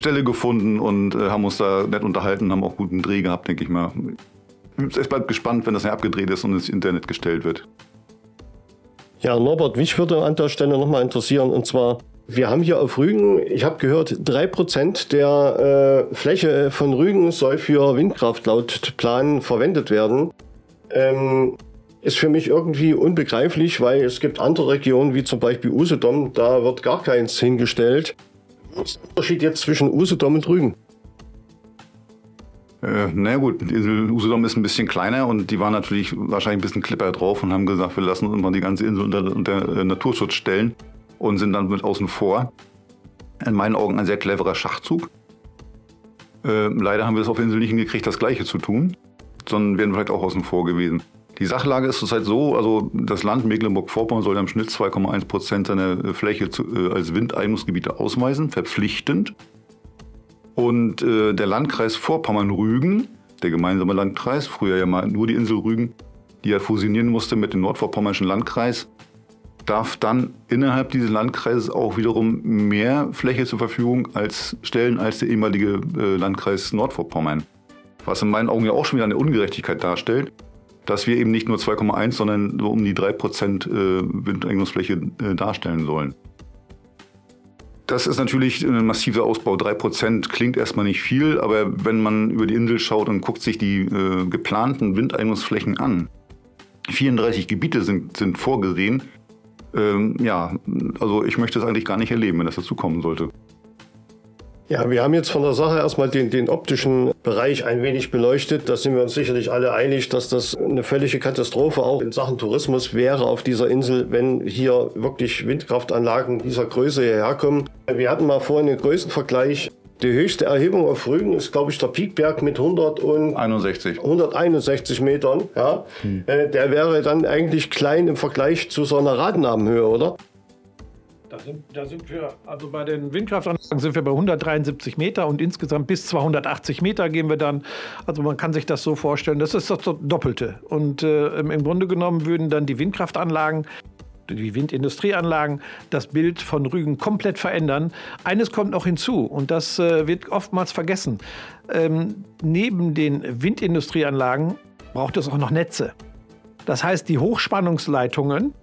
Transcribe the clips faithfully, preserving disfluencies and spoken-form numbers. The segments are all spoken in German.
Stelle gefunden und äh, haben uns da nett unterhalten, haben auch guten Dreh gehabt, denke ich mal. Es bleibt gespannt, wenn das ja abgedreht ist und ins Internet gestellt wird. Ja, Norbert, mich würde an der Stelle nochmal interessieren, und zwar, wir haben hier auf Rügen, ich habe gehört, drei Prozent der äh, Fläche von Rügen soll für Windkraft laut Plan verwendet werden. Ähm, ist für mich irgendwie unbegreiflich, weil es gibt andere Regionen, wie zum Beispiel Usedom, da wird gar keins hingestellt. Was ist der Unterschied jetzt zwischen Usedom und Rügen? Äh, na gut, die Insel Usedom ist ein bisschen kleiner und die waren natürlich wahrscheinlich ein bisschen Clipper drauf und haben gesagt, wir lassen uns mal die ganze Insel unter, unter äh, Naturschutz stellen und sind dann mit außen vor. In meinen Augen ein sehr cleverer Schachzug. Äh, leider haben wir es auf der Insel nicht hingekriegt, das Gleiche zu tun, sondern wären vielleicht auch außen vor gewesen. Die Sachlage ist zurzeit so, also das Land Mecklenburg-Vorpommern soll im Schnitt zwei Komma eins Prozent seiner Fläche zu, äh, als Windeignungsgebiete ausweisen, verpflichtend. Und äh, der Landkreis Vorpommern-Rügen, der gemeinsame Landkreis, früher ja mal nur die Insel Rügen, die ja fusionieren musste mit dem nordvorpommerschen Landkreis, darf dann innerhalb dieses Landkreises auch wiederum mehr Fläche zur Verfügung als stellen als der ehemalige äh, Landkreis Nordvorpommern. Was in meinen Augen ja auch schon wieder eine Ungerechtigkeit darstellt, dass wir eben nicht nur zwei Komma eins, sondern so um die drei Prozent äh, Windeignungsfläche äh, darstellen sollen. Das ist natürlich ein massiver Ausbau. drei Prozent klingt erstmal nicht viel, aber wenn man über die Insel schaut und guckt sich die äh, geplanten Windeignungsflächen an, vierunddreißig Gebiete sind, sind vorgesehen. Ähm, ja, also ich möchte es eigentlich gar nicht erleben, wenn das dazu kommen sollte. Ja, wir haben jetzt von der Sache erstmal den, den optischen Bereich ein wenig beleuchtet. Da sind wir uns sicherlich alle einig, dass das eine völlige Katastrophe auch in Sachen Tourismus wäre auf dieser Insel, wenn hier wirklich Windkraftanlagen dieser Größe hierher kommen. Wir hatten mal vorhin den Größenvergleich. Die höchste Erhebung auf Rügen ist, glaube ich, der Piekberg mit hunderteinundsechzig Metern. Ja. Hm. Der wäre dann eigentlich klein im Vergleich zu so einer Radnamenhöhe, oder? Da sind, da sind wir, also bei den Windkraftanlagen sind wir bei hundertdreiundsiebzig Meter und insgesamt bis zweihundertachtzig Meter gehen wir dann. Also man kann sich das so vorstellen, das ist das Doppelte. Und äh, im Grunde genommen würden dann die Windkraftanlagen, die Windindustrieanlagen, das Bild von Rügen komplett verändern. Eines kommt noch hinzu und das äh, wird oftmals vergessen. Ähm, neben den Windindustrieanlagen braucht es auch noch Netze. Das heißt, die Hochspannungsleitungen,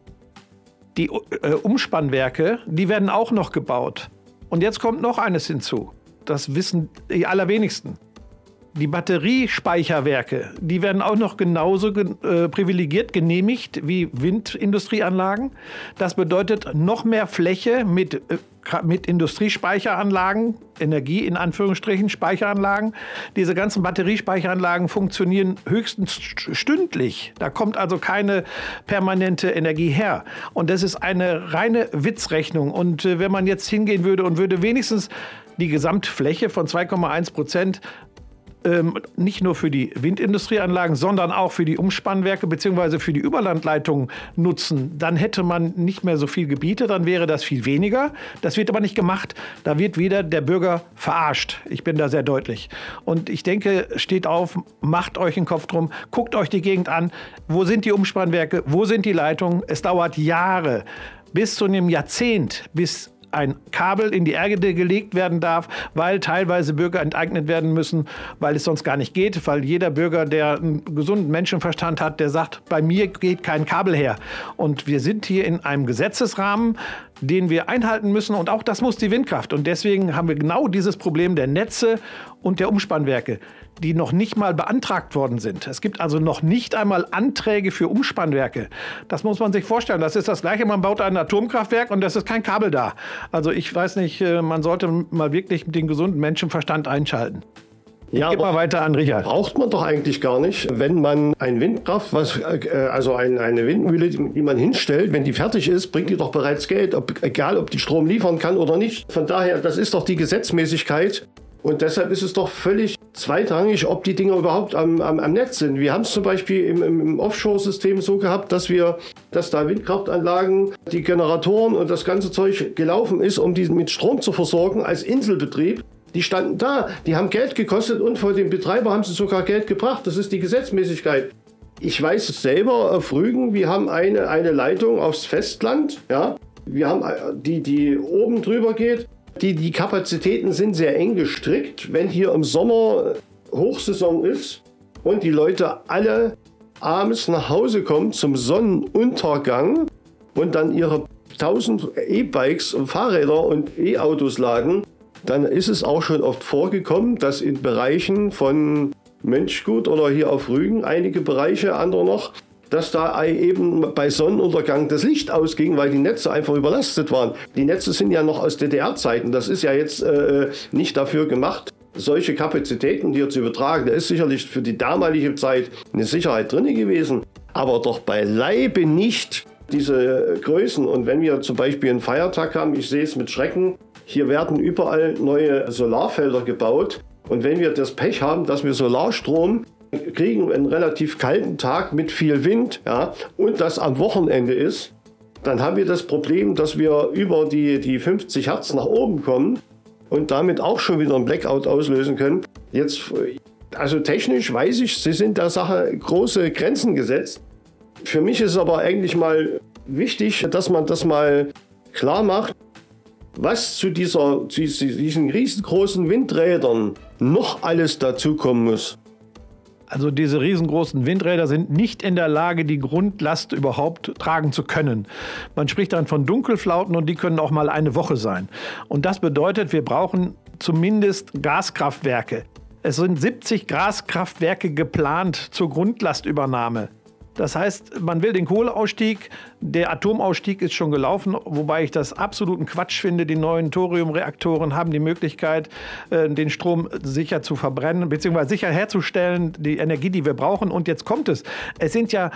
die äh, Umspannwerke, die werden auch noch gebaut. Und jetzt kommt noch eines hinzu. Das wissen die allerwenigsten. Die Batteriespeicherwerke, die werden auch noch genauso ge- äh, privilegiert genehmigt wie Windindustrieanlagen. Das bedeutet noch mehr Fläche mit, äh, mit Industriespeicheranlagen, Energie in Anführungsstrichen, Speicheranlagen. Diese ganzen Batteriespeicheranlagen funktionieren höchstens stündlich. Da kommt also keine permanente Energie her. Und das ist eine reine Witzrechnung. Und äh, wenn man jetzt hingehen würde und würde wenigstens die Gesamtfläche von zwei Komma eins Prozent Ähm, nicht nur für die Windindustrieanlagen, sondern auch für die Umspannwerke bzw. für die Überlandleitungen nutzen, dann hätte man nicht mehr so viel Gebiete, dann wäre das viel weniger. Das wird aber nicht gemacht. Da wird wieder der Bürger verarscht. Ich bin da sehr deutlich. Und ich denke, steht auf, macht euch den Kopf drum, guckt euch die Gegend an. Wo sind die Umspannwerke? Wo sind die Leitungen? Es dauert Jahre, bis zu einem Jahrzehnt, bis ein Kabel in die Erde gelegt werden darf, weil teilweise Bürger enteignet werden müssen, weil es sonst gar nicht geht, weil jeder Bürger, der einen gesunden Menschenverstand hat, der sagt, bei mir geht kein Kabel her. Und wir sind hier in einem Gesetzesrahmen, den wir einhalten müssen, und auch das muss die Windkraft. Und deswegen haben wir genau dieses Problem der Netze und der Umspannwerke, die noch nicht mal beantragt worden sind. Es gibt also noch nicht einmal Anträge für Umspannwerke. Das muss man sich vorstellen. Das ist das Gleiche, man baut ein Atomkraftwerk und es ist kein Kabel da. Also ich weiß nicht, man sollte mal wirklich den gesunden Menschenverstand einschalten. Ich Ja, gebe mal weiter an Richard. Braucht man doch eigentlich gar nicht, wenn man ein Windkraft, was, äh, also ein, eine Windmühle, die man hinstellt, wenn die fertig ist, bringt die doch bereits Geld, ob, egal ob die Strom liefern kann oder nicht. Von daher, das ist doch die Gesetzmäßigkeit. Und deshalb ist es doch völlig zweitrangig, ob die Dinger überhaupt am, am, am Netz sind. Wir haben es zum Beispiel im, im, im Offshore-System so gehabt, dass wir, dass da Windkraftanlagen, die Generatoren und das ganze Zeug gelaufen ist, um die mit Strom zu versorgen als Inselbetrieb. Die standen da, die haben Geld gekostet und von dem Betreiber haben sie sogar Geld gebracht. Das ist die Gesetzmäßigkeit. Ich weiß es selber auf Rügen, wir haben eine, eine Leitung aufs Festland, ja. Wir haben die, die oben drüber geht. Die, die Kapazitäten sind sehr eng gestrickt. Wenn hier im Sommer Hochsaison ist und die Leute alle abends nach Hause kommen zum Sonnenuntergang und dann ihre tausend E-Bikes und Fahrräder und E-Autos laden, dann ist es auch schon oft vorgekommen, dass in Bereichen von Mönchgut oder hier auf Rügen, einige Bereiche, andere noch, dass da eben bei Sonnenuntergang das Licht ausging, weil die Netze einfach überlastet waren. Die Netze sind ja noch aus D D R-Zeiten. Das ist ja jetzt äh, nicht dafür gemacht, solche Kapazitäten hier zu übertragen. Da ist sicherlich für die damalige Zeit eine Sicherheit drin gewesen, aber doch beileibe nicht diese Größen. Und wenn wir zum Beispiel einen Feiertag haben, ich sehe es mit Schrecken, hier werden überall neue Solarfelder gebaut. Und wenn wir das Pech haben, dass wir Solarstrom kriegen, einen relativ kalten Tag mit viel Wind, ja, und das am Wochenende ist, dann haben wir das Problem, dass wir über die, die fünfzig Hertz nach oben kommen und damit auch schon wieder einen Blackout auslösen können. Jetzt, also technisch weiß ich, sie sind der Sache große Grenzen gesetzt. Für mich ist aber eigentlich mal wichtig, dass man das mal klar macht, was zu, dieser, zu diesen riesengroßen Windrädern noch alles dazukommen muss. Also diese riesengroßen Windräder sind nicht in der Lage, die Grundlast überhaupt tragen zu können. Man spricht dann von Dunkelflauten und die können auch mal eine Woche sein. Und das bedeutet, wir brauchen zumindest Gaskraftwerke. Es sind siebzig Gaskraftwerke geplant zur Grundlastübernahme. Das heißt, man will den Kohleausstieg, der Atomausstieg ist schon gelaufen, wobei ich das absoluten Quatsch finde. Die neuen Thoriumreaktoren haben die Möglichkeit, den Strom sicher zu verbrennen, beziehungsweise sicher herzustellen, die Energie, die wir brauchen. Und jetzt kommt es. Es sind ja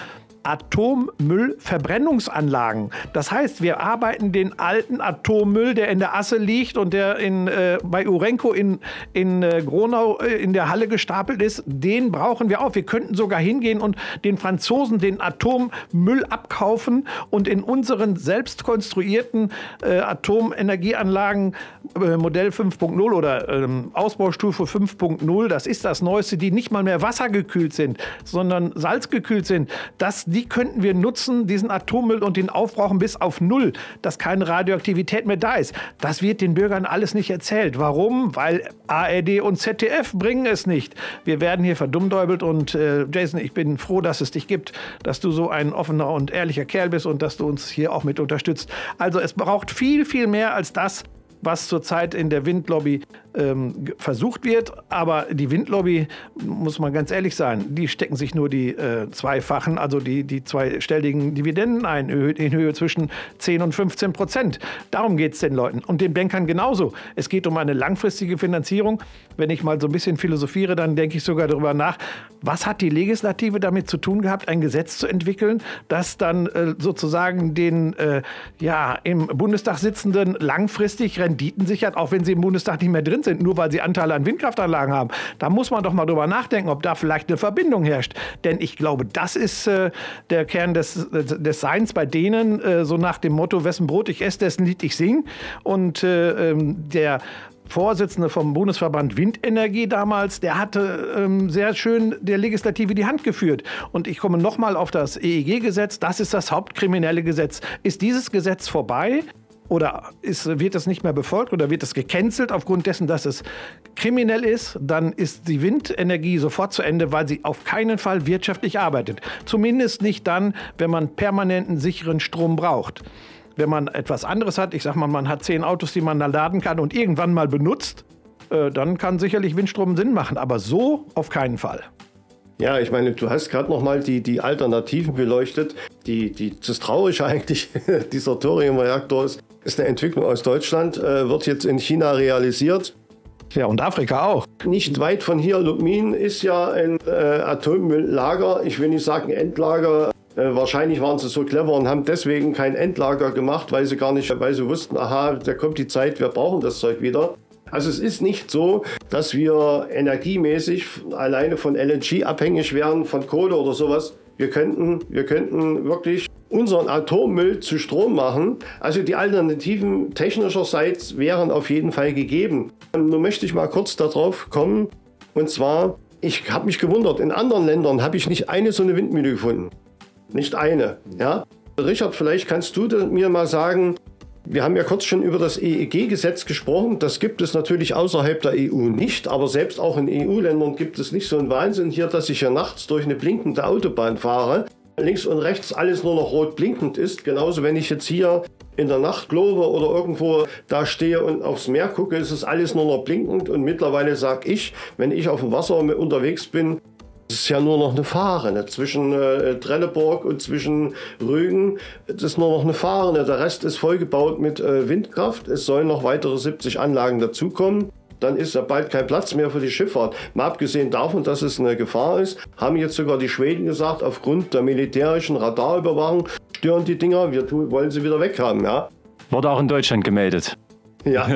Atommüllverbrennungsanlagen. Das heißt, wir arbeiten den alten Atommüll, der in der Asse liegt und der in, äh, bei Urenco in, in äh, Gronau äh, in der Halle gestapelt ist, den brauchen wir auch. Wir könnten sogar hingehen und den Franzosen den Atommüll abkaufen und in unseren selbst konstruierten äh, Atomenergieanlagen äh, Modell fünf Punkt null oder äh, Ausbaustufe fünf Punkt null, das ist das Neueste, die nicht mal mehr wassergekühlt sind, sondern salzgekühlt sind. Das Die könnten wir nutzen, diesen Atommüll, und den aufbrauchen bis auf Null, dass keine Radioaktivität mehr da ist. Das wird den Bürgern alles nicht erzählt. Warum? Weil A R D und Z D F bringen es nicht. Wir werden hier verdummdäubelt und äh, Jason, ich bin froh, dass es dich gibt, dass du so ein offener und ehrlicher Kerl bist und dass du uns hier auch mit unterstützt. Also es braucht viel, viel mehr als das, was zurzeit in der Windlobby ähm, versucht wird. Aber die Windlobby, muss man ganz ehrlich sein, die stecken sich nur die äh, zweifachen, also die, die zweistelligen Dividenden ein, in Höhe zwischen zehn und fünfzehn Prozent. Darum geht es den Leuten und den Bankern genauso. Es geht um eine langfristige Finanzierung. Wenn ich mal so ein bisschen philosophiere, dann denke ich sogar darüber nach, was hat die Legislative damit zu tun gehabt, ein Gesetz zu entwickeln, das dann äh, sozusagen den äh, ja, im Bundestag sitzenden langfristig Renditen sichert, auch wenn sie im Bundestag nicht mehr drin sind, nur weil sie Anteile an Windkraftanlagen haben. Da muss man doch mal drüber nachdenken, ob da vielleicht eine Verbindung herrscht. Denn ich glaube, das ist äh, der Kern des, des Seins bei denen, äh, so nach dem Motto, wessen Brot ich esse, dessen Lied ich sing. Und äh, ähm, der Vorsitzende vom Bundesverband Windenergie damals, der hatte ähm, sehr schön der Legislative die Hand geführt. Und ich komme nochmal auf das E E G-Gesetz. Das ist das hauptkriminelle Gesetz. Ist dieses Gesetz vorbei? Oder ist, wird es nicht mehr befolgt oder wird es gecancelt aufgrund dessen, dass es kriminell ist, dann ist die Windenergie sofort zu Ende, weil sie auf keinen Fall wirtschaftlich arbeitet. Zumindest nicht dann, wenn man permanenten sicheren Strom braucht. Wenn man etwas anderes hat, ich sag mal, man hat zehn Autos, die man da laden kann und irgendwann mal benutzt, äh, dann kann sicherlich Windstrom Sinn machen. Aber so auf keinen Fall. Ja, ich meine, du hast gerade noch mal die, die Alternativen beleuchtet. Die, die, das Traurige eigentlich dieser Thoriumreaktor ist, ist eine Entwicklung aus Deutschland, äh, wird jetzt in China realisiert. Ja, und Afrika auch. Nicht weit von hier, Lubmin, ist ja ein äh, Atommülllager. Ich will nicht sagen Endlager. Äh, wahrscheinlich waren sie so clever und haben deswegen kein Endlager gemacht, weil sie gar nicht, weil sie wussten, aha, da kommt die Zeit, wir brauchen das Zeug wieder. Also es ist nicht so, dass wir energiemäßig alleine von L N G abhängig wären, von Kohle oder sowas. Wir könnten, wir könnten wirklich unseren Atommüll zu Strom machen. Also die Alternativen technischerseits wären auf jeden Fall gegeben. Und nun möchte ich mal kurz darauf kommen. Und zwar, ich habe mich gewundert, in anderen Ländern habe ich nicht eine so eine Windmühle gefunden. Nicht eine. Ja? Richard, vielleicht kannst du mir mal sagen, Wir haben ja kurz schon über das E E G-Gesetz gesprochen. Das gibt es natürlich außerhalb der E U nicht, aber selbst auch in E U-Ländern gibt es nicht so einen Wahnsinn hier, dass ich ja nachts durch eine blinkende Autobahn fahre. Links und rechts alles nur noch rot blinkend ist. Genauso, wenn ich jetzt hier in der Nachtglobe oder irgendwo da stehe und aufs Meer gucke, ist es alles nur noch blinkend. Und mittlerweile sage ich, wenn ich auf dem Wasser unterwegs bin, es ist ja nur noch eine Fahne zwischen äh, Trelleborg und zwischen Rügen. Das ist nur noch eine Fahne. Der Rest ist vollgebaut mit äh, Windkraft. Es sollen noch weitere siebzig Anlagen dazukommen. Dann ist ja bald kein Platz mehr für die Schifffahrt. Mal abgesehen davon, dass es eine Gefahr ist, haben jetzt sogar die Schweden gesagt, aufgrund der militärischen Radarüberwachung stören die Dinger, wir tun, wollen sie wieder weghaben. Ja? Wurde auch in Deutschland gemeldet. Ja,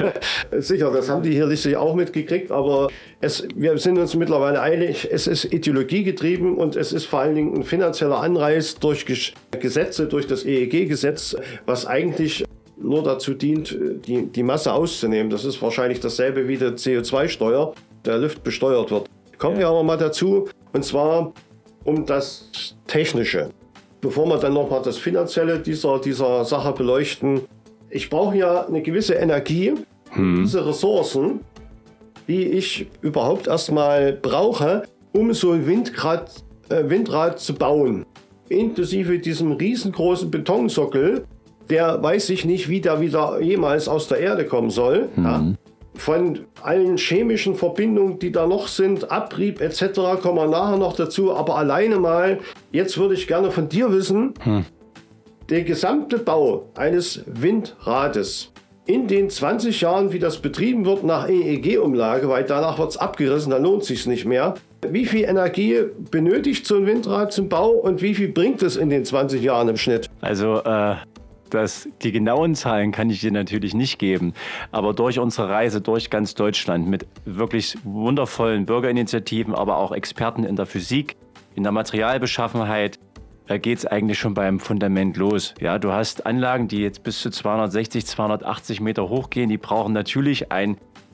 sicher, das haben die hier sicher auch mitgekriegt, aber es, wir sind uns mittlerweile einig, es ist ideologiegetrieben und es ist vor allen Dingen ein finanzieller Anreiz durch Gesetze, durch das E E G-Gesetz, was eigentlich nur dazu dient, die, die Masse auszunehmen. Das ist wahrscheinlich dasselbe wie die C O zwei Steuer, der Luft besteuert wird. Kommen wir aber mal dazu, und zwar um das Technische. Bevor wir dann nochmal das Finanzielle dieser, dieser Sache beleuchten. Ich brauche ja eine gewisse Energie, hm. diese Ressourcen, die ich überhaupt erstmal brauche, um so ein Windrad, äh, Windrad zu bauen. Inklusive diesem riesengroßen Betonsockel, der weiß ich nicht, wie der wieder jemals aus der Erde kommen soll. Hm. Ja. Von allen chemischen Verbindungen, die da noch sind, Abrieb et cetera, kommen wir nachher noch dazu. Aber alleine mal, jetzt würde ich gerne von dir wissen, hm. der gesamte Bau eines Windrades in den zwanzig Jahren, wie das betrieben wird nach E E G-Umlage, weil danach wird es abgerissen, dann lohnt es sich nicht mehr. Wie viel Energie benötigt so ein Windrad zum Bau und wie viel bringt es in den zwanzig Jahren im Schnitt? Also äh, das, die genauen Zahlen kann ich dir natürlich nicht geben, aber durch unsere Reise durch ganz Deutschland mit wirklich wundervollen Bürgerinitiativen, aber auch Experten in der Physik, in der Materialbeschaffenheit, da geht es eigentlich schon beim Fundament los. Ja, du hast Anlagen, die jetzt bis zu zweihundertsechzig, zweihundertachtzig Meter hochgehen. Die brauchen natürlich ein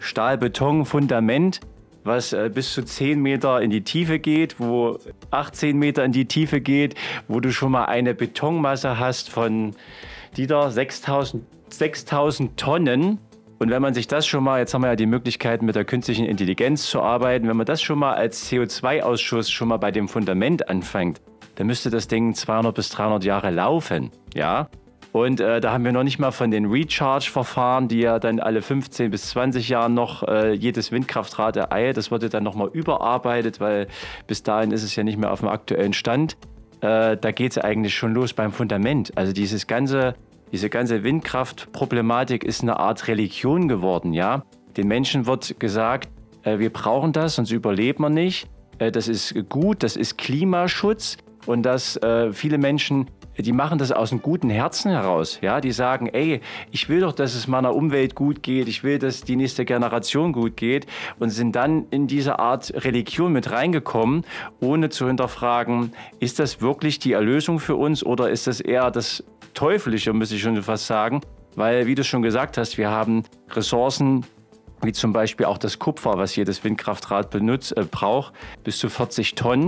Stahl-Beton-Fundament, was äh, bis zu zehn Meter in die Tiefe geht, wo achtzehn Meter in die Tiefe geht, wo du schon mal eine Betonmasse hast von Dieter, sechstausend Tonnen. Und wenn man sich das schon mal, jetzt haben wir ja die Möglichkeit mit der künstlichen Intelligenz zu arbeiten, wenn man das schon mal als C O zwei Ausschuss schon mal bei dem Fundament anfängt, dann müsste das Ding zweihundert bis dreihundert Jahre laufen, ja. Und äh, da haben wir noch nicht mal von den Recharge-Verfahren, die ja dann alle fünfzehn bis zwanzig Jahren noch äh, jedes Windkraftrad ereilt. Das wurde dann nochmal überarbeitet, weil bis dahin ist es ja nicht mehr auf dem aktuellen Stand. Äh, da geht es eigentlich schon los beim Fundament. Also dieses ganze, diese ganze Windkraftproblematik ist eine Art Religion geworden, ja. Den Menschen wird gesagt, äh, wir brauchen das, sonst überleben wir nicht. Äh, das ist gut, das ist Klimaschutz. Und dass äh, viele Menschen, die machen das aus einem guten Herzen heraus. Ja? Die sagen, ey, ich will doch, dass es meiner Umwelt gut geht. Ich will, dass die nächste Generation gut geht. Und sind dann in diese Art Religion mit reingekommen, ohne zu hinterfragen, ist das wirklich die Erlösung für uns oder ist das eher das Teuflische, muss ich schon fast sagen. Weil, wie du schon gesagt hast, wir haben Ressourcen, wie zum Beispiel auch das Kupfer, was jedes Windkraftrad benutzt, äh, braucht, bis zu vierzig Tonnen.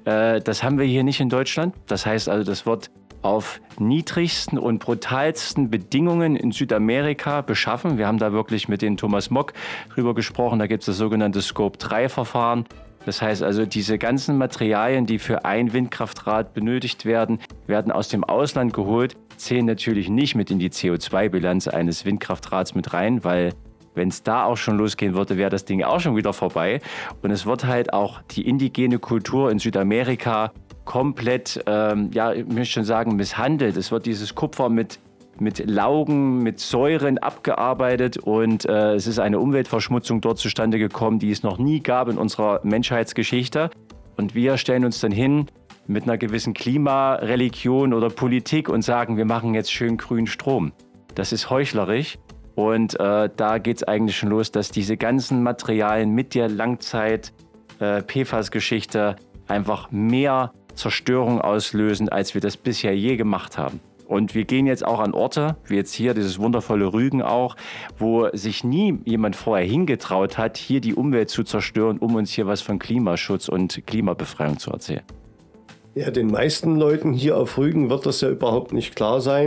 Das haben wir hier nicht in Deutschland. Das heißt also, das wird auf niedrigsten und brutalsten Bedingungen in Südamerika beschaffen. Wir haben da wirklich mit dem Thomas Mock drüber gesprochen. Da gibt es das sogenannte Scope drei Verfahren. Das heißt also, diese ganzen Materialien, die für ein Windkraftrad benötigt werden, werden aus dem Ausland geholt, zählen natürlich nicht mit in die C O zwei Bilanz eines Windkraftrads mit rein, weil wenn es da auch schon losgehen würde, wäre das Ding auch schon wieder vorbei. Und es wird halt auch die indigene Kultur in Südamerika komplett, ähm, ja, ich möchte schon sagen, misshandelt. Es wird dieses Kupfer mit, mit Laugen, mit Säuren abgearbeitet und äh, es ist eine Umweltverschmutzung dort zustande gekommen, die es noch nie gab in unserer Menschheitsgeschichte. Und wir stellen uns dann hin mit einer gewissen Klimareligion oder Politik und sagen, wir machen jetzt schön grünen Strom. Das ist heuchlerisch. Und äh, da geht es eigentlich schon los, dass diese ganzen Materialien mit der Langzeit-P F A S-Geschichte einfach mehr Zerstörung auslösen, als wir das bisher je gemacht haben. Und wir gehen jetzt auch an Orte, wie jetzt hier dieses wundervolle Rügen auch, wo sich nie jemand vorher hingetraut hat, hier die Umwelt zu zerstören, um uns hier was von Klimaschutz und Klimabefreiung zu erzählen. Ja, den meisten Leuten hier auf Rügen wird das ja überhaupt nicht klar sein.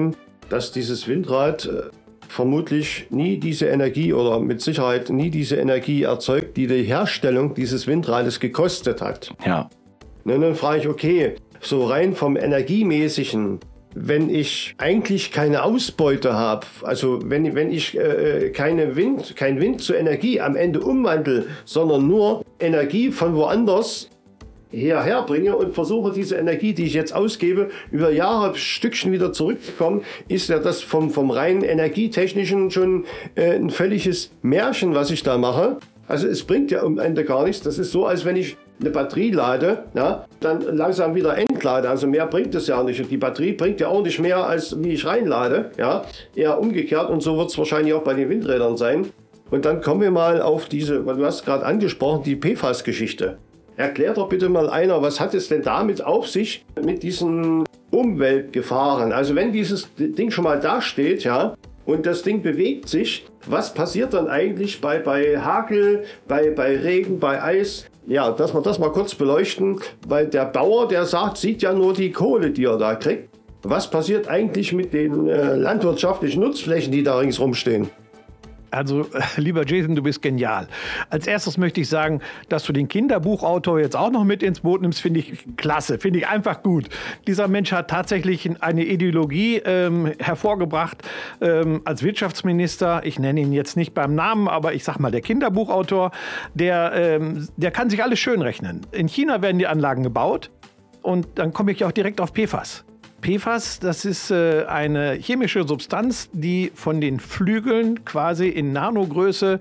dass dieses Windrad äh, vermutlich nie diese Energie oder mit Sicherheit nie diese Energie erzeugt, die die Herstellung dieses Windrades gekostet hat. Ja. Und dann frage ich, okay, so rein vom Energiemäßigen, wenn ich eigentlich keine Ausbeute habe, also wenn, wenn ich äh, keine Wind, kein Wind zu Energie am Ende umwandle, sondern nur Energie von woanders hierher bringe und versuche, diese Energie, die ich jetzt ausgebe, über Jahre Stückchen wieder zurückzukommen, ist ja das vom, vom rein energietechnischen schon äh, ein völliges Märchen, was ich da mache. Also es bringt ja am Ende gar nichts. Das ist so, als wenn ich eine Batterie lade, ja, dann langsam wieder entlade. Also mehr bringt es ja nicht. Und die Batterie bringt ja auch nicht mehr, als wie ich reinlade. Ja, eher umgekehrt. Und so wird es wahrscheinlich auch bei den Windrädern sein. Und dann kommen wir mal auf diese, weil du hast gerade angesprochen, die P F A S-Geschichte. Erklär doch bitte mal einer, was hat es denn damit auf sich mit diesen Umweltgefahren? Also wenn dieses Ding schon mal da steht, ja, und das Ding bewegt sich, was passiert dann eigentlich bei, bei Hagel, bei, bei Regen, bei Eis? Ja, dass wir das mal kurz beleuchten, weil der Bauer, der sagt, sieht ja nur die Kohle, die er da kriegt. Was passiert eigentlich mit den äh, landwirtschaftlichen Nutzflächen, die da ringsrum stehen? Also, lieber Jason, du bist genial. Als erstes möchte ich sagen, dass du den Kinderbuchautor jetzt auch noch mit ins Boot nimmst, finde ich klasse, finde ich einfach gut. Dieser Mensch hat tatsächlich eine Ideologie ähm, hervorgebracht ähm, als Wirtschaftsminister. Ich nenne ihn jetzt nicht beim Namen, aber ich sag mal, der Kinderbuchautor, der, ähm, der kann sich alles schön rechnen. In China werden die Anlagen gebaut und dann komme ich auch direkt auf P F A S. P F A S, das ist äh, eine chemische Substanz, die von den Flügeln quasi in Nanogröße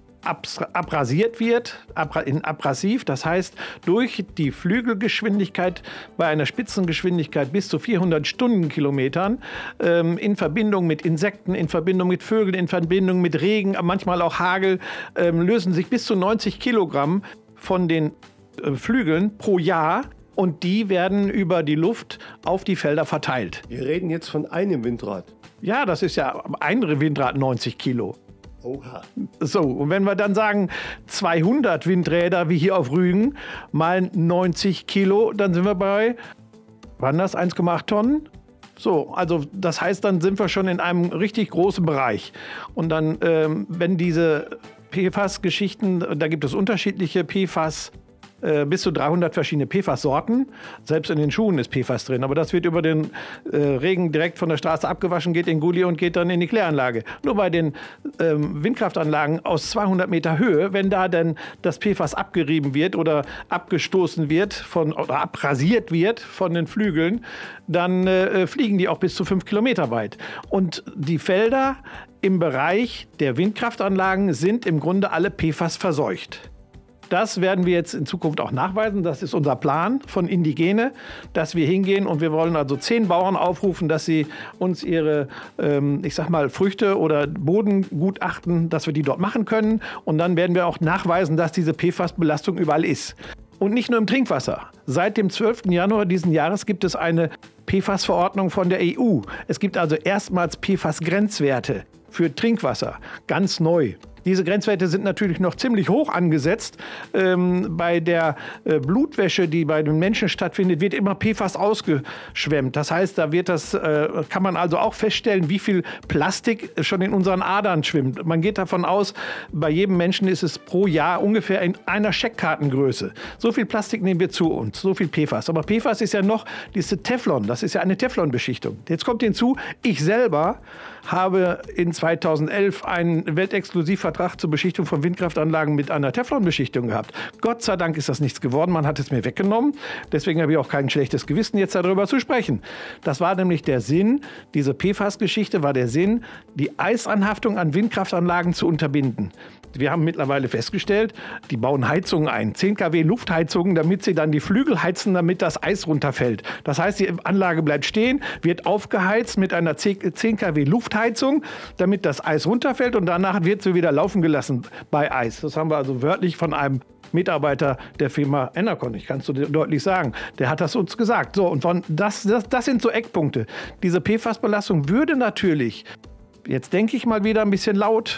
abrasiert wird, in abrasiv. Das heißt, durch die Flügelgeschwindigkeit bei einer Spitzengeschwindigkeit bis zu vierhundert Stundenkilometern ähm, in Verbindung mit Insekten, in Verbindung mit Vögeln, in Verbindung mit Regen, manchmal auch Hagel, ähm, lösen sich bis zu neunzig Kilogramm von den äh, Flügeln pro Jahr. Und die werden über die Luft auf die Felder verteilt. Wir reden jetzt von einem Windrad. Ja, das ist ja ein Windrad neunzig Kilo. Oha. So, und wenn wir dann sagen zweihundert Windräder wie hier auf Rügen mal neunzig Kilo, dann sind wir bei, waren das eins Komma acht Tonnen? So, also das heißt, dann sind wir schon in einem richtig großen Bereich. Und dann, ähm, wenn diese P F A S-Geschichten, da gibt es unterschiedliche P F A S, bis zu dreihundert verschiedene P F A S-Sorten. Selbst in den Schuhen ist P F A S drin. Aber das wird über den äh, Regen direkt von der Straße abgewaschen, geht in Gully und geht dann in die Kläranlage. Nur bei den ähm, Windkraftanlagen aus zweihundert Meter Höhe, wenn da dann das P F A S abgerieben wird oder abgestoßen wird von, oder abrasiert wird von den Flügeln, dann äh, fliegen die auch bis zu fünf Kilometer weit. Und die Felder im Bereich der Windkraftanlagen sind im Grunde alle P F A S verseucht. Das werden wir jetzt in Zukunft auch nachweisen. Das ist unser Plan von Indigene, dass wir hingehen und wir wollen also zehn Bauern aufrufen, dass sie uns ihre, ähm, ich sag mal, Früchte oder Bodengutachten, dass wir die dort machen können. Und dann werden wir auch nachweisen, dass diese P F A S-Belastung überall ist. Und nicht nur im Trinkwasser. Seit dem zwölften Januar diesen Jahres gibt es eine P F A S-Verordnung von der E U. Es gibt also erstmals P F A S-Grenzwerte für Trinkwasser. Ganz neu. Diese Grenzwerte sind natürlich noch ziemlich hoch angesetzt. Ähm, bei der äh, Blutwäsche, die bei den Menschen stattfindet, wird immer P F A S ausgeschwemmt. Das heißt, da wird das, äh, kann man also auch feststellen, wie viel Plastik schon in unseren Adern schwimmt. Man geht davon aus, bei jedem Menschen ist es pro Jahr ungefähr in einer Scheckkartengröße. So viel Plastik nehmen wir zu uns, so viel P F A S. Aber P F A S ist ja noch diese Teflon, das ist ja eine Teflonbeschichtung. Jetzt kommt hinzu, ich selber habe in zweitausendelf einen Weltexklusivvertrag zur Beschichtung von Windkraftanlagen mit einer Teflonbeschichtung gehabt. Gott sei Dank ist das nichts geworden, man hat es mir weggenommen. Deswegen habe ich auch kein schlechtes Gewissen, jetzt darüber zu sprechen. Das war nämlich der Sinn, diese P F A S-Geschichte war der Sinn, die Eisanhaftung an Windkraftanlagen zu unterbinden. Wir haben mittlerweile festgestellt, die bauen Heizungen ein, zehn Kilowatt Luftheizungen, damit sie dann die Flügel heizen, damit das Eis runterfällt. Das heißt, die Anlage bleibt stehen, wird aufgeheizt mit einer zehn Kilowatt Luftheizung, damit das Eis runterfällt und danach wird sie wieder laufen gelassen bei Eis. Das haben wir also wörtlich von einem Mitarbeiter der Firma Enercon, ich kann es so deutlich sagen, der hat das uns gesagt. So, und von das, das, das sind so Eckpunkte. Diese P F A S-Belastung würde natürlich, jetzt denke ich mal wieder ein bisschen laut,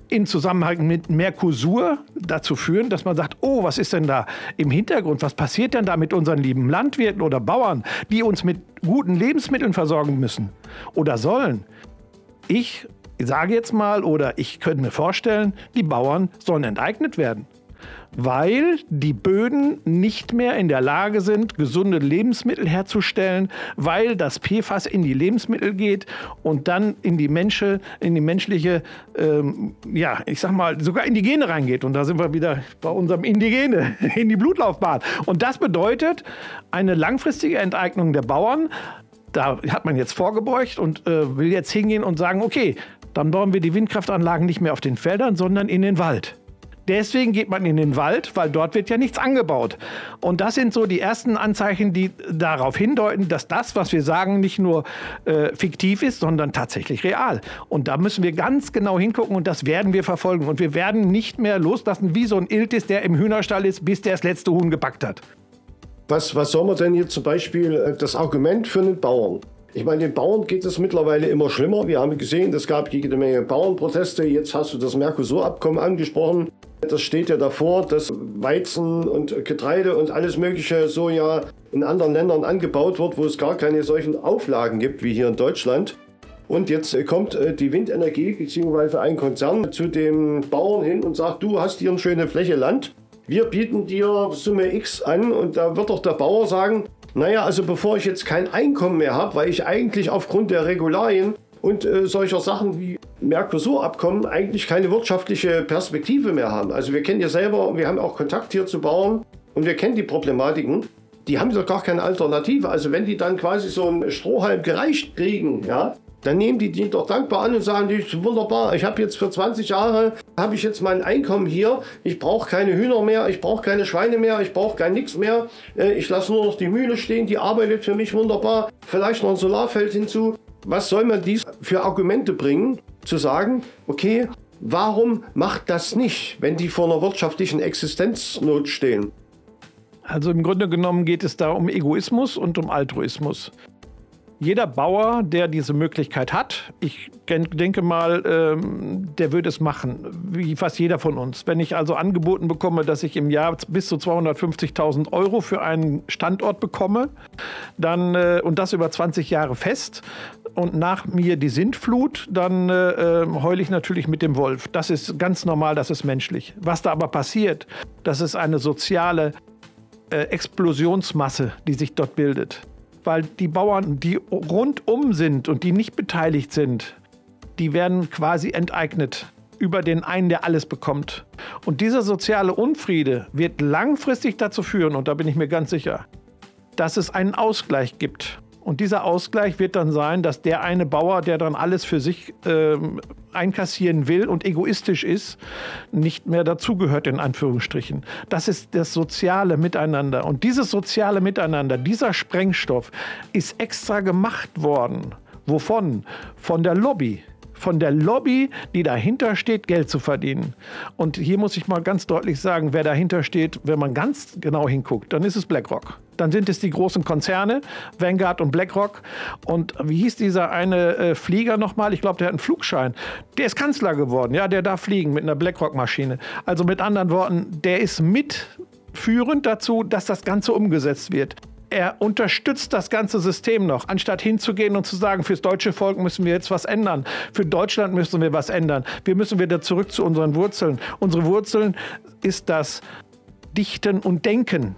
in Zusammenhang mit Mercosur dazu führen, dass man sagt, oh, was ist denn da im Hintergrund? Was passiert denn da mit unseren lieben Landwirten oder Bauern, die uns mit guten Lebensmitteln versorgen müssen oder sollen? Ich sage jetzt mal, oder ich könnte mir vorstellen, die Bauern sollen enteignet werden, weil die Böden nicht mehr in der Lage sind, gesunde Lebensmittel herzustellen, weil das P F A S in die Lebensmittel geht und dann in die, Menschen, in die menschliche, ähm, ja, ich sag mal, sogar in die Gene reingeht. Und da sind wir wieder bei unserem Indigene, in die Blutlaufbahn. Und das bedeutet eine langfristige Enteignung der Bauern. Da hat man jetzt vorgebeugt und äh, will jetzt hingehen und sagen, okay, dann bauen wir die Windkraftanlagen nicht mehr auf den Feldern, sondern in den Wald. Deswegen geht man in den Wald, weil dort wird ja nichts angebaut. Und das sind so die ersten Anzeichen, die darauf hindeuten, dass das, was wir sagen, nicht nur äh, fiktiv ist, sondern tatsächlich real. Und da müssen wir ganz genau hingucken und das werden wir verfolgen. Und wir werden nicht mehr loslassen, wie so ein Iltis, der im Hühnerstall ist, bis der das letzte Huhn gepackt hat. Was, was soll man denn hier zum Beispiel, das Argument für einen Bauern? Ich meine, den Bauern geht es mittlerweile immer schlimmer. Wir haben gesehen, es gab jede Menge Bauernproteste. Jetzt hast du das Mercosur-Abkommen angesprochen. Das steht ja davor, dass Weizen und Getreide und alles mögliche Soja in anderen Ländern angebaut wird, wo es gar keine solchen Auflagen gibt wie hier in Deutschland. Und jetzt kommt die Windenergie bzw. ein Konzern zu dem Bauern hin und sagt, du hast hier eine schöne Fläche Land. Wir bieten dir Summe X an und da wird doch der Bauer sagen, naja, also bevor ich jetzt kein Einkommen mehr habe, weil ich eigentlich aufgrund der Regularien und äh, solcher Sachen wie Mercosur-Abkommen eigentlich keine wirtschaftliche Perspektive mehr haben. Also wir kennen ja selber, wir haben auch Kontakt hier zu Bauern und wir kennen die Problematiken. Die haben doch gar keine Alternative. Also wenn die dann quasi so einen Strohhalm gereicht kriegen, ja, dann nehmen die die doch dankbar an und sagen, das ist wunderbar, ich habe jetzt für zwanzig Jahre, habe ich jetzt mein Einkommen hier, ich brauche keine Hühner mehr, ich brauche keine Schweine mehr, ich brauche gar nichts mehr, ich lasse nur noch die Mühle stehen, die arbeitet für mich wunderbar, vielleicht noch ein Solarfeld hinzu. Was soll man dies für Argumente bringen, zu sagen, okay, warum macht das nicht, wenn die vor einer wirtschaftlichen Existenznot stehen? Also im Grunde genommen geht es da um Egoismus und um Altruismus. Jeder Bauer, der diese Möglichkeit hat, ich denke mal, ähm, der würde es machen, wie fast jeder von uns. Wenn ich also angeboten bekomme, dass ich im Jahr bis zu zweihundertfünfzigtausend Euro für einen Standort bekomme, dann, äh, und das über zwanzig Jahre fest, und nach mir die Sintflut, dann äh, heule ich natürlich mit dem Wolf. Das ist ganz normal, das ist menschlich. Was da aber passiert, das ist eine soziale äh, Explosionsmasse, die sich dort bildet. Weil die Bauern, die rundum sind und die nicht beteiligt sind, die werden quasi enteignet über den einen, der alles bekommt. Und dieser soziale Unfriede wird langfristig dazu führen, und da bin ich mir ganz sicher, dass es einen Ausgleich gibt. Und dieser Ausgleich wird dann sein, dass der eine Bauer, der dann alles für sich ähm, einkassieren will und egoistisch ist, nicht mehr dazugehört, in Anführungsstrichen. Das ist das soziale Miteinander. Und dieses soziale Miteinander, dieser Sprengstoff ist extra gemacht worden. Wovon? Von der Lobby. Von der Lobby, die dahinter steht, Geld zu verdienen. Und hier muss ich mal ganz deutlich sagen, wer dahinter steht, wenn man ganz genau hinguckt, dann ist es BlackRock. Dann sind es die großen Konzerne, Vanguard und BlackRock. Und wie hieß dieser eine äh, Flieger nochmal? Ich glaube, der hat einen Flugschein. Der ist Kanzler geworden. Ja, der darf fliegen mit einer BlackRock-Maschine. Also mit anderen Worten, der ist mitführend dazu, dass das Ganze umgesetzt wird. Er unterstützt das ganze System noch, anstatt hinzugehen und zu sagen, fürs deutsche Volk müssen wir jetzt was ändern. Für Deutschland müssen wir was ändern. Wir müssen wieder zurück zu unseren Wurzeln. Unsere Wurzeln ist das Dichten und Denken.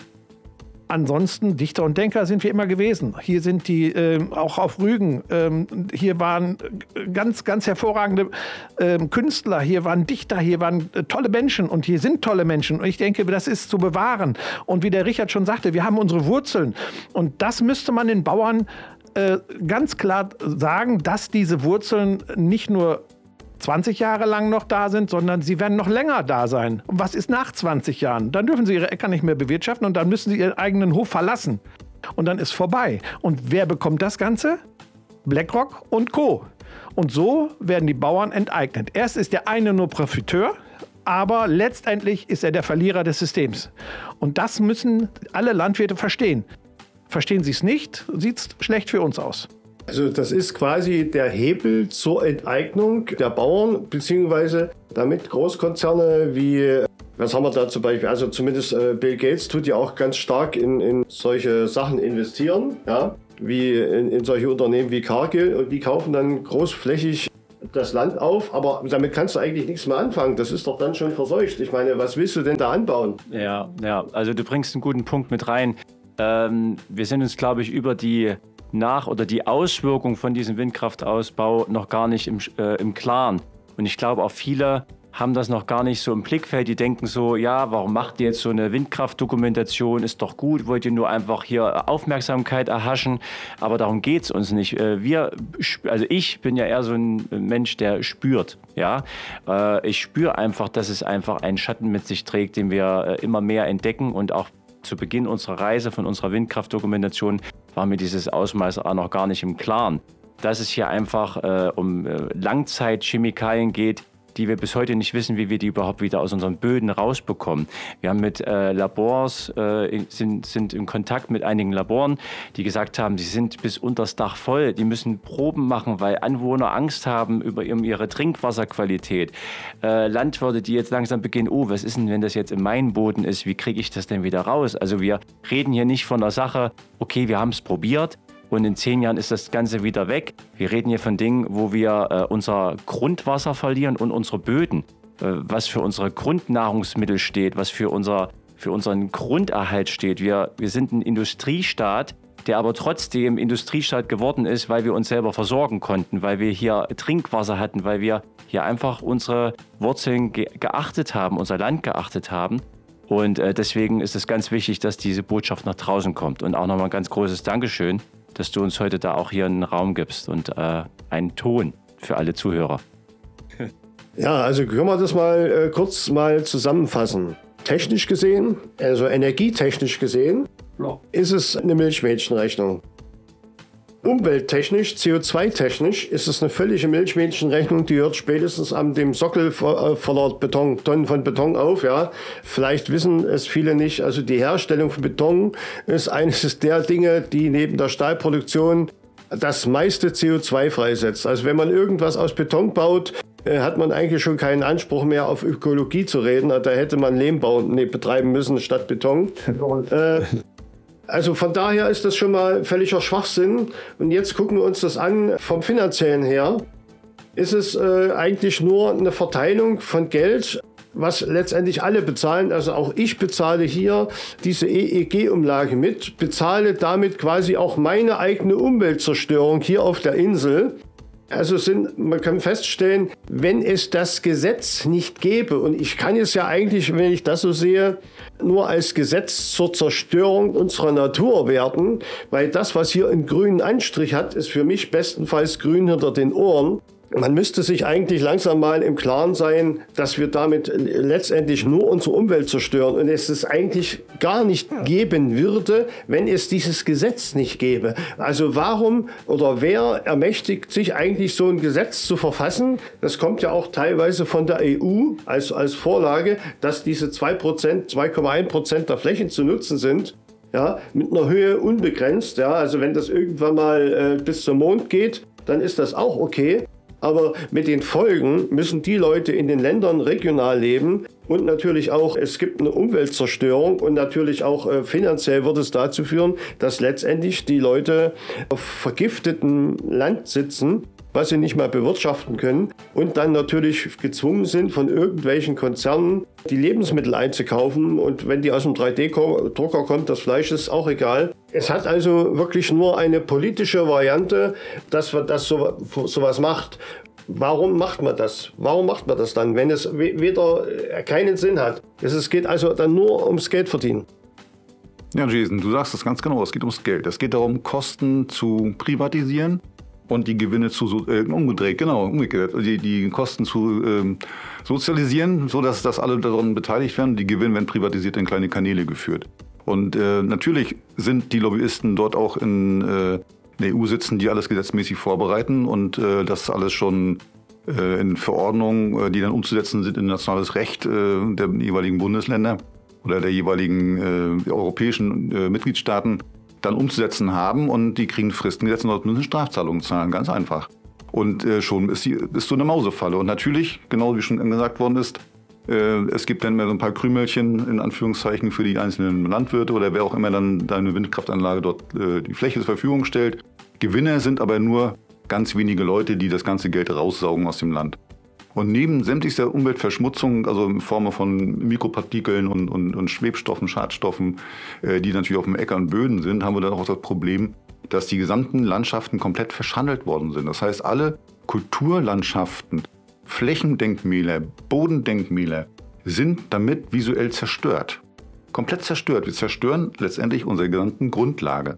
Ansonsten, Dichter und Denker sind wir immer gewesen. Hier sind die äh, auch auf Rügen. Ähm, hier waren ganz, ganz hervorragende äh, Künstler. Hier waren Dichter. Hier waren äh, tolle Menschen. Und hier sind tolle Menschen. Und ich denke, das ist zu bewahren. Und wie der Richard schon sagte, wir haben unsere Wurzeln. Und das müsste man den Bauern äh, ganz klar sagen, dass diese Wurzeln nicht nur zwanzig Jahre lang noch da sind, sondern sie werden noch länger da sein. Und was ist nach zwanzig Jahren? Dann dürfen sie ihre Äcker nicht mehr bewirtschaften und dann müssen sie ihren eigenen Hof verlassen. Und dann ist vorbei. Und wer bekommt das Ganze? BlackRock und Co. Und so werden die Bauern enteignet. Erst ist der eine nur Profiteur, aber letztendlich ist er der Verlierer des Systems. Und das müssen alle Landwirte verstehen. Verstehen sie es nicht, sieht es schlecht für uns aus. Also das ist quasi der Hebel zur Enteignung der Bauern, beziehungsweise damit Großkonzerne wie, was haben wir da zum Beispiel, also zumindest äh, Bill Gates tut ja auch ganz stark in, in solche Sachen investieren, ja, wie in, in solche Unternehmen wie Cargill, und die kaufen dann großflächig das Land auf, aber damit kannst du eigentlich nichts mehr anfangen. Das ist doch dann schon verseucht. Ich meine, was willst du denn da anbauen? Ja, ja, also du bringst einen guten Punkt mit rein. Ähm, wir sind uns, glaube ich, über die Nach- oder die Auswirkung von diesem Windkraftausbau noch gar nicht im, äh, im Klaren. Und ich glaube, auch viele haben das noch gar nicht so im Blickfeld. Die denken so, ja, warum macht ihr jetzt so eine Windkraftdokumentation? Ist doch gut, wollt ihr nur einfach hier Aufmerksamkeit erhaschen? Aber darum geht es uns nicht. Wir, also ich bin ja eher so ein Mensch, der spürt. Ja? Ich spüre einfach, dass es einfach einen Schatten mit sich trägt, den wir immer mehr entdecken. Und auch zu Beginn unserer Reise von unserer Windkraftdokumentation war mir dieses Ausmaß auch noch gar nicht im Klaren. Dass es hier einfach äh, um äh, Langzeitchemikalien geht, die wir bis heute nicht wissen, wie wir die überhaupt wieder aus unseren Böden rausbekommen. Wir haben mit äh, Labors, äh, sind, sind in Kontakt mit einigen Laboren, die gesagt haben, sie sind bis unters Dach voll. Die müssen Proben machen, weil Anwohner Angst haben über ihre Trinkwasserqualität. Äh, Landwirte, die jetzt langsam beginnen, oh, was ist denn, wenn das jetzt in meinem Boden ist, wie kriege ich das denn wieder raus? Also wir reden hier nicht von der Sache, okay, wir haben es probiert, und in zehn Jahren ist das Ganze wieder weg. Wir reden hier von Dingen, wo wir äh, unser Grundwasser verlieren und unsere Böden, äh, was für unsere Grundnahrungsmittel steht, was für, unser, für unseren Grunderhalt steht. Wir, wir sind ein Industriestaat, der aber trotzdem Industriestaat geworden ist, weil wir uns selber versorgen konnten, weil wir hier Trinkwasser hatten, weil wir hier einfach unsere Wurzeln ge- geachtet haben, unser Land geachtet haben. Und äh, deswegen ist es ganz wichtig, dass diese Botschaft nach draußen kommt. Und auch nochmal ein ganz großes Dankeschön, dass du uns heute da auch hier einen Raum gibst und äh, einen Ton für alle Zuhörer. Ja, also können wir das mal äh, kurz mal zusammenfassen. Technisch gesehen, also energietechnisch gesehen, ja, ist es eine Milchmädchenrechnung. Umwelttechnisch, C O zwei technisch ist es eine völlige Milchmädchenrechnung, die hört spätestens an dem Sockel voller Beton, Tonnen von Beton auf. Ja. Vielleicht wissen es viele nicht, also die Herstellung von Beton ist eines der Dinge, die neben der Stahlproduktion das meiste C O zwei freisetzt. Also wenn man irgendwas aus Beton baut, hat man eigentlich schon keinen Anspruch mehr auf Ökologie zu reden. Da hätte man Lehmbau nee, betreiben müssen statt Beton. äh, Also von daher ist das schon mal völliger Schwachsinn. Und jetzt gucken wir uns das an. Vom Finanziellen her ist es äh, eigentlich nur eine Verteilung von Geld, was letztendlich alle bezahlen. Also auch ich bezahle hier diese E E G-Umlage mit, bezahle damit quasi auch meine eigene Umweltzerstörung hier auf der Insel. Also sind, man kann feststellen, wenn es das Gesetz nicht gäbe, und ich kann es ja eigentlich, wenn ich das so sehe, nur als Gesetz zur Zerstörung unserer Natur werten, weil das, was hier einen grünen Anstrich hat, ist für mich bestenfalls grün hinter den Ohren. Man müsste sich eigentlich langsam mal im Klaren sein, dass wir damit letztendlich nur unsere Umwelt zerstören und es es eigentlich gar nicht geben würde, wenn es dieses Gesetz nicht gäbe. Also warum oder wer ermächtigt sich eigentlich so ein Gesetz zu verfassen? Das kommt ja auch teilweise von der E U als, als Vorlage, dass diese zwei Prozent, zwei Komma eins Prozent der Flächen zu nutzen sind. Ja, mit einer Höhe unbegrenzt. Ja, also wenn das irgendwann mal äh, bis zum Mond geht, dann ist das auch okay. Aber mit den Folgen müssen die Leute in den Ländern regional leben und natürlich auch, es gibt eine Umweltzerstörung und natürlich auch äh, finanziell wird es dazu führen, dass letztendlich die Leute auf vergiftetem Land sitzen, was sie nicht mal bewirtschaften können und dann natürlich gezwungen sind, von irgendwelchen Konzernen die Lebensmittel einzukaufen und wenn die aus dem drei D Drucker kommt, das Fleisch ist auch egal. Es hat also wirklich nur eine politische Variante, dass man das so, sowas macht. Warum macht man das? Warum macht man das dann, wenn es weder keinen Sinn hat? Es geht also dann nur ums Geld verdienen. Ja, Jason, du sagst es ganz genau, es geht ums Geld. Es geht darum, Kosten zu privatisieren und die Gewinne zu, äh, umgedreht, genau, umgekehrt, die, die Kosten zu ähm, sozialisieren, sodass dass alle daran beteiligt werden. Die Gewinne werden privatisiert in kleine Kanäle geführt. Und äh, natürlich sind die Lobbyisten dort auch in äh, der E U sitzen, die alles gesetzmäßig vorbereiten und äh, das alles schon äh, in Verordnungen, äh, die dann umzusetzen sind in nationales Recht äh, der jeweiligen Bundesländer oder der jeweiligen äh, europäischen äh, Mitgliedstaaten, dann umzusetzen haben und die kriegen Fristen gesetzt und müssen Strafzahlungen zahlen, ganz einfach. Und äh, schon ist, die, ist so eine Mausefalle. Und natürlich, genau wie schon gesagt worden ist, äh, es gibt dann mehr so ein paar Krümelchen in Anführungszeichen für die einzelnen Landwirte oder wer auch immer dann deine Windkraftanlage dort äh, die Fläche zur Verfügung stellt. Gewinner sind aber nur ganz wenige Leute, die das ganze Geld raussaugen aus dem Land. Und neben sämtlichster Umweltverschmutzung, also in Form von Mikropartikeln und, und, und Schwebstoffen, Schadstoffen, äh, die natürlich auf dem Äcker und Böden sind, haben wir dann auch das Problem, dass die gesamten Landschaften komplett verschandelt worden sind. Das heißt, alle Kulturlandschaften, Flächendenkmäler, Bodendenkmäler sind damit visuell zerstört. Komplett zerstört. Wir zerstören letztendlich unsere gesamte Grundlage.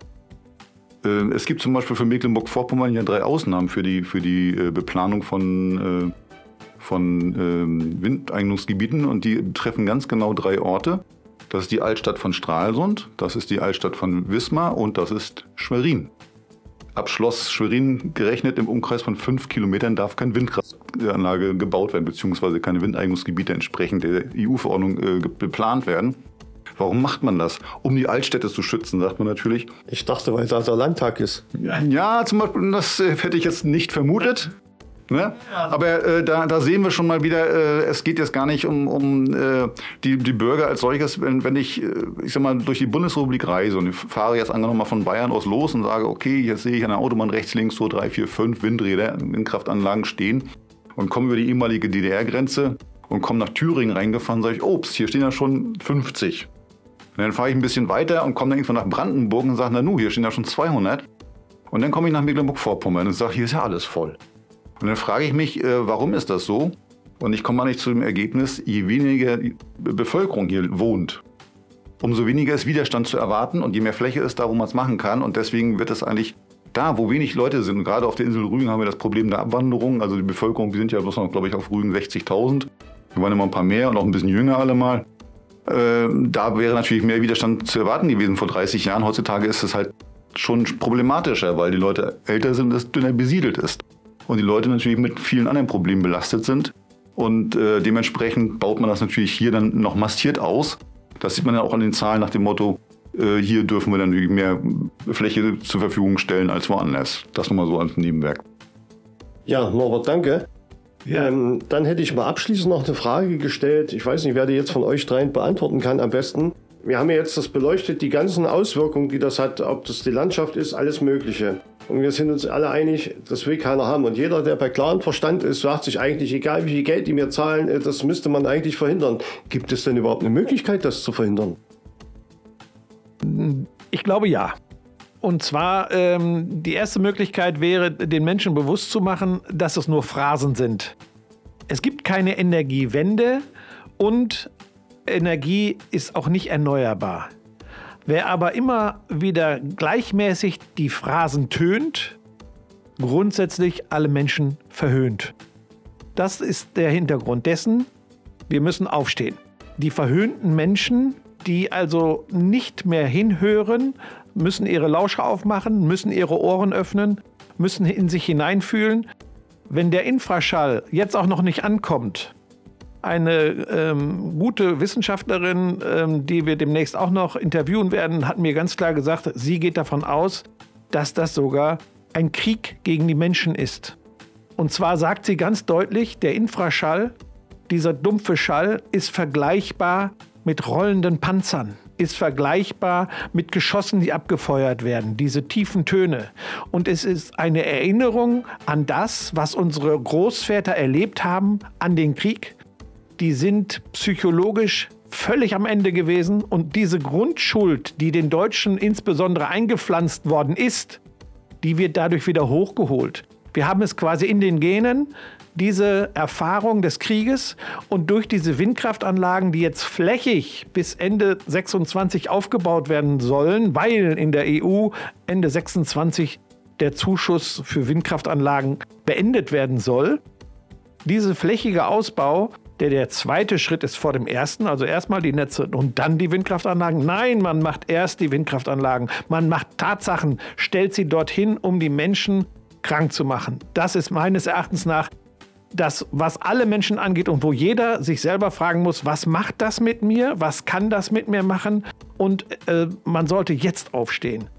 Äh, es gibt zum Beispiel für Mecklenburg-Vorpommern ja drei Ausnahmen für die, für die äh, Beplanung von... Äh, von ähm, Windeignungsgebieten und die betreffen ganz genau drei Orte. Das ist die Altstadt von Stralsund, das ist die Altstadt von Wismar und das ist Schwerin. Ab Schloss Schwerin gerechnet im Umkreis von fünf Kilometern darf keine Windkraftanlage gebaut werden, beziehungsweise keine Windeignungsgebiete entsprechend der E U-Verordnung äh, geplant werden. Warum macht man das? Um die Altstädte zu schützen, sagt man natürlich. Ich dachte, weil da der Landtag ist. Ja, zum Beispiel, das äh, hätte ich jetzt nicht vermutet. Ne? Aber äh, da, da sehen wir schon mal wieder, äh, es geht jetzt gar nicht um, um äh, die, die Bürger als solches. Wenn, wenn ich, äh, ich sag mal, durch die Bundesrepublik reise und ich fahre jetzt angenommen mal von Bayern aus los und sage, okay, jetzt sehe ich an der Autobahn rechts, links so drei, vier, fünf Windräder, Windkraftanlagen stehen und komme über die ehemalige D D R-Grenze und komme nach Thüringen reingefahren, sage ich, ups, hier stehen ja schon fünfzig. Und dann fahre ich ein bisschen weiter und komme dann irgendwann nach Brandenburg und sage, na nu, hier stehen ja schon zweihundert. Und dann komme ich nach Mecklenburg-Vorpommern und sage, hier ist ja alles voll. Und dann frage ich mich, äh, warum ist das so? Und ich komme mal nicht zu dem Ergebnis, je weniger die Bevölkerung hier wohnt, umso weniger ist Widerstand zu erwarten und je mehr Fläche ist da, wo man es machen kann. Und deswegen wird es eigentlich da, wo wenig Leute sind, und gerade auf der Insel Rügen haben wir das Problem der Abwanderung. Also die Bevölkerung, wir sind ja bloß noch, glaube ich, auf Rügen sechzigtausend. Wir waren immer ein paar mehr und auch ein bisschen jünger alle mal. Äh, da wäre natürlich mehr Widerstand zu erwarten gewesen vor dreißig Jahren. Heutzutage ist es halt schon problematischer, weil die Leute älter sind und es dünner besiedelt ist. Und die Leute natürlich mit vielen anderen Problemen belastet sind. Und äh, dementsprechend baut man das natürlich hier dann noch massiert aus. Das sieht man ja auch an den Zahlen nach dem Motto, äh, hier dürfen wir dann mehr Fläche zur Verfügung stellen als woanders. Das nochmal so als Nebenwerk. Ja, Norbert, danke. Ja. Ähm, dann hätte ich mal abschließend noch eine Frage gestellt. Ich weiß nicht, wer die jetzt von euch dreien beantworten kann am besten. Wir haben ja jetzt das beleuchtet, die ganzen Auswirkungen, die das hat, ob das die Landschaft ist, alles Mögliche. Und wir sind uns alle einig, das will keiner haben. Und jeder, der bei klarem Verstand ist, sagt sich eigentlich, egal wie viel Geld die mir zahlen, das müsste man eigentlich verhindern. Gibt es denn überhaupt eine Möglichkeit, das zu verhindern? Ich glaube ja. Und zwar, ähm, die erste Möglichkeit wäre, den Menschen bewusst zu machen, dass es nur Phrasen sind. Es gibt keine Energiewende und Energie ist auch nicht erneuerbar. Wer aber immer wieder gleichmäßig die Phrasen tönt, grundsätzlich alle Menschen verhöhnt. Das ist der Hintergrund dessen, wir müssen aufstehen. Die verhöhnten Menschen, die also nicht mehr hinhören, müssen ihre Lauscher aufmachen, müssen ihre Ohren öffnen, müssen in sich hineinfühlen. Wenn der Infraschall jetzt auch noch nicht ankommt, eine ähm, gute Wissenschaftlerin, ähm, die wir demnächst auch noch interviewen werden, hat mir ganz klar gesagt, sie geht davon aus, dass das sogar ein Krieg gegen die Menschen ist. Und zwar sagt sie ganz deutlich, der Infraschall, dieser dumpfe Schall, ist vergleichbar mit rollenden Panzern, ist vergleichbar mit Geschossen, die abgefeuert werden, diese tiefen Töne. Und es ist eine Erinnerung an das, was unsere Großväter erlebt haben, an den Krieg. Die sind psychologisch völlig am Ende gewesen. Und diese Grundschuld, die den Deutschen insbesondere eingepflanzt worden ist, die wird dadurch wieder hochgeholt. Wir haben es quasi in den Genen, diese Erfahrung des Krieges. Und durch diese Windkraftanlagen, die jetzt flächig bis Ende sechsundzwanzig aufgebaut werden sollen, weil in der E U Ende sechsundzwanzig der Zuschuss für Windkraftanlagen beendet werden soll, diese flächige Ausbau, der der zweite Schritt ist vor dem ersten, also erstmal die Netze und dann die Windkraftanlagen. Nein, man macht erst die Windkraftanlagen. Man macht Tatsachen, stellt sie dorthin, um die Menschen krank zu machen. Das ist meines Erachtens nach das, was alle Menschen angeht und wo jeder sich selber fragen muss, was macht das mit mir? Was kann das mit mir machen? Und äh, man sollte jetzt aufstehen.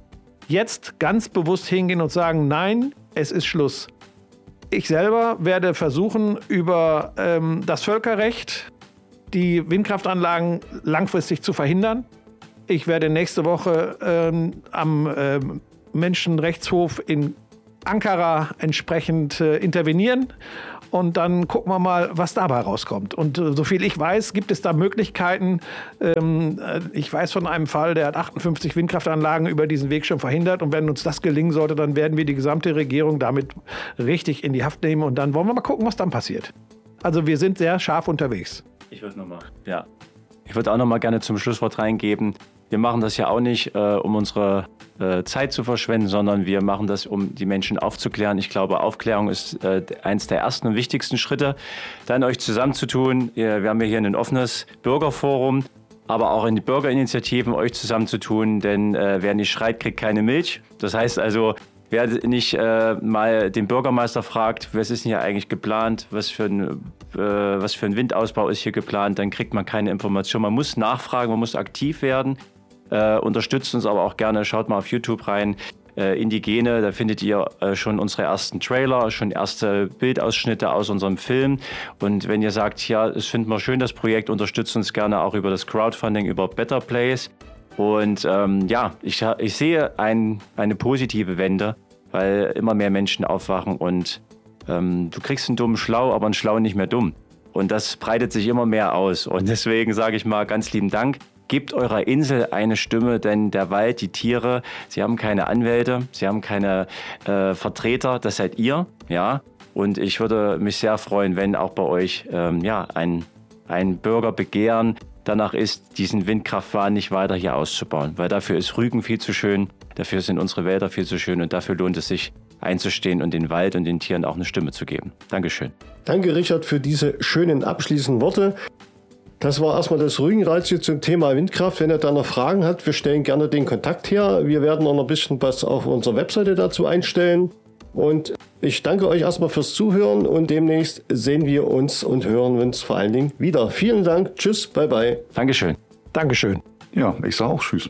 jetzt ganz bewusst hingehen und sagen, nein, es ist Schluss. Ich selber werde versuchen, über ähm, das Völkerrecht die Windkraftanlagen langfristig zu verhindern. Ich werde nächste Woche ähm, am ähm, Menschenrechtshof in Ankara entsprechend äh, intervenieren. Und dann gucken wir mal, was dabei rauskommt. Und äh, soviel ich weiß, gibt es da Möglichkeiten. Ähm, äh, ich weiß von einem Fall, der hat achtundfünfzig Windkraftanlagen über diesen Weg schon verhindert. Und wenn uns das gelingen sollte, dann werden wir die gesamte Regierung damit richtig in die Haft nehmen. Und dann wollen wir mal gucken, was dann passiert. Also wir sind sehr scharf unterwegs. Ich würde noch mal, ja. Ich würde auch noch mal gerne zum Schlusswort reingeben. Wir machen das ja auch nicht, äh, um unsere äh, Zeit zu verschwenden, sondern wir machen das, um die Menschen aufzuklären. Ich glaube, Aufklärung ist äh, eins der ersten und wichtigsten Schritte, dann euch zusammenzutun. Wir haben ja hier ein offenes Bürgerforum, aber auch in die Bürgerinitiativen euch zusammenzutun, denn äh, wer nicht schreit, kriegt keine Milch. Das heißt also, wer nicht äh, mal den Bürgermeister fragt, was ist denn hier eigentlich geplant, was für ein, äh, was für ein Windausbau ist hier geplant, dann kriegt man keine Information. Man muss nachfragen, man muss aktiv werden. Äh, unterstützt uns aber auch gerne, schaut mal auf YouTube rein, äh, Indigene, da findet ihr äh, schon unsere ersten Trailer, schon erste Bildausschnitte aus unserem Film. Und wenn ihr sagt, ja, das finden wir schön, das Projekt, unterstützt uns gerne auch über das Crowdfunding, über Better Place. Und ähm, ja, ich, ich sehe ein, eine positive Wende, weil immer mehr Menschen aufwachen und ähm, du kriegst einen dummen Schlau, aber einen Schlau nicht mehr dumm. Und das breitet sich immer mehr aus. Und deswegen sage ich mal ganz lieben Dank. Gebt eurer Insel eine Stimme, denn der Wald, die Tiere, sie haben keine Anwälte, sie haben keine äh, Vertreter, das seid ihr, ja. Und ich würde mich sehr freuen, wenn auch bei euch ähm, ja, ein, ein Bürgerbegehren danach ist, diesen Windkraftwahn nicht weiter hier auszubauen. Weil dafür ist Rügen viel zu schön, dafür sind unsere Wälder viel zu schön und dafür lohnt es sich einzustehen und den Wald und den Tieren auch eine Stimme zu geben. Dankeschön. Danke, Richard, für diese schönen abschließenden Worte. Das war erstmal das Rügenradio zum Thema Windkraft. Wenn ihr da noch Fragen habt, wir stellen gerne den Kontakt her. Wir werden auch noch ein bisschen was auf unserer Webseite dazu einstellen. Und ich danke euch erstmal fürs Zuhören und demnächst sehen wir uns und hören uns vor allen Dingen wieder. Vielen Dank. Tschüss. Bye bye. Dankeschön. Dankeschön. Ja, ich sage auch Tschüss.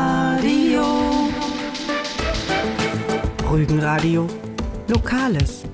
Rügenradio. Rügenradio. Lokales.